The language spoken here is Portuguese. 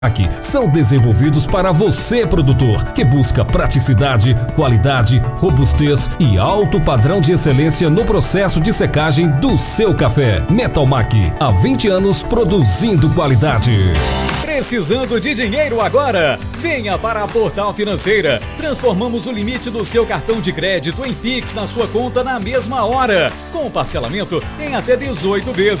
Aqui são desenvolvidos para você, produtor, que busca praticidade, qualidade, robustez e alto padrão de excelência no processo de secagem do seu café. Metalmac, há 20 anos produzindo qualidade. Precisando de dinheiro agora? Venha para a Portal Financeira. Transformamos o limite do seu cartão de crédito em Pix na sua conta na mesma hora, com parcelamento em até 18 vezes.